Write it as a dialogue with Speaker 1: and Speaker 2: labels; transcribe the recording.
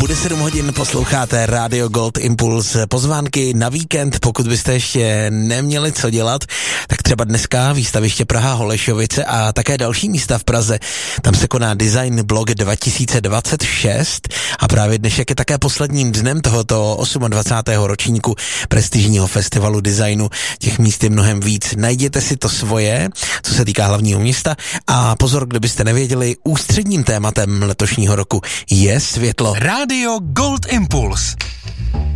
Speaker 1: Bude 7 hodin, posloucháte Radio Gold Impuls. Pozvánky na víkend, pokud byste ještě neměli co dělat, tak třeba dneska výstaviště Praha Holešovice a také další místa v Praze. Tam se koná Design Blog 2026 a právě dnešek je také posledním dnem tohoto 28. ročníku prestižního festivalu designu. Těch míst je mnohem víc. Najděte si to svoje, co se týká hlavního města. A pozor, kdybyste nevěděli, ústředním tématem letošního roku je světlo.
Speaker 2: Radio Gold Impuls.